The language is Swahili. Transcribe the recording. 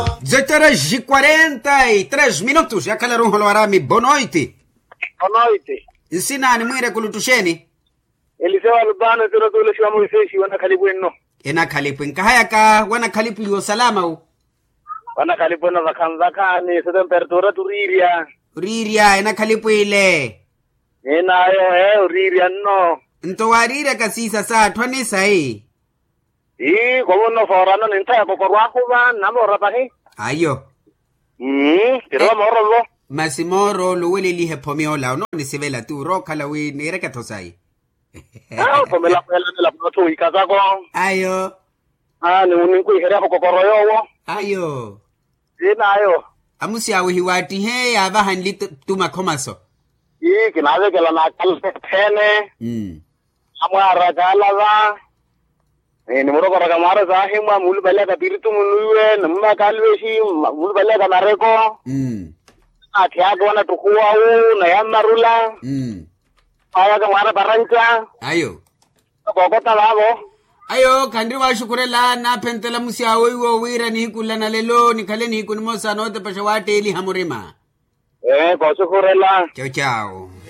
18h43 ya kala runho lwarami. Boa noite. Boa noite. Nsinani mwire kulutusheni. Eliseo Albano tule shwa mwiseshi wana kalibu eno. Ena kalipu nkahaya ka wana kalipu yo salama u. Wana kalibu na zakani sa temperatura turiria. Riria ena kalipu ile. Ena ayo riria no. Nto warira kasisa saa twani sai. Kwa wono forano nintaya kokorwaku ba namora pahi. Ayo. Tiro moro lo. Masimoro lo wele lihe pomiola no ni sivela tu roka la we ni reka tosai. Pomela la proto ikaza ko. Ayo. Ni uninku ihera kokoro yo. Ayo. Ina ayo. Amusi awe hiwati he ava hanli tuma komaso. Kinaze kala na kalpene. Amara kalava. Ni muro ko ragamara sa himwa mulu balla ka piritu munuwe namma kalweshi mulu balla ka nareko. Atia gona tukuwa na yamarula. Aya ka mara barancha. Ayo. Kokota lavo. Ayo kandri wa shukurela na pentela musi awe wo wira ni kula na lelo ni kale ni kunmo sanote pasha wate ili hamurima. Ko shukurela. Chao chao.